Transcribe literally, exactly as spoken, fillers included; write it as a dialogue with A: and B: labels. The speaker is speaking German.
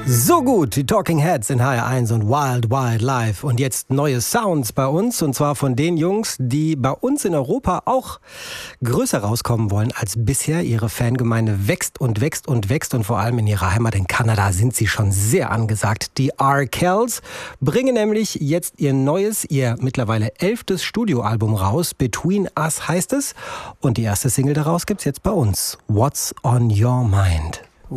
A: So gut, die Talking Heads in H R eins und Wild Wild Live. Und jetzt neue Sounds bei uns, und zwar von den Jungs, die bei uns in Europa auch größer rauskommen wollen als bisher. Ihre Fangemeinde wächst und wächst und wächst, und vor allem in ihrer Heimat in Kanada sind sie schon sehr angesagt. Die Arkells bringen nämlich jetzt ihr neues, ihr mittlerweile elftes Studioalbum raus. Between Us heißt es. Und die erste Single daraus gibt's jetzt bei uns. What's on Your Mind?